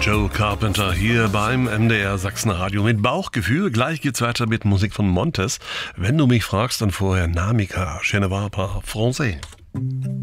Joe Carpenter hier beim MDR Sachsenradio mit Bauchgefühl. Gleich geht's weiter mit Musik von Montes. Wenn du mich fragst, dann vorher Namika, Je ne parle pas français.